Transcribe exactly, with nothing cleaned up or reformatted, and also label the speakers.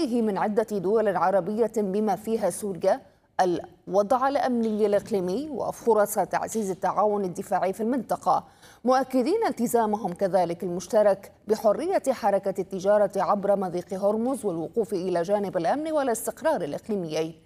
Speaker 1: دعمه من عدة دول عربية بما فيها سوريا الوضع الأمني الإقليمي وفرص تعزيز التعاون الدفاعي في المنطقة، مؤكدين التزامهم كذلك المشترك بحرية حركة التجارة عبر مضيق هرمز والوقوف إلى جانب الأمن والاستقرار الإقليميين.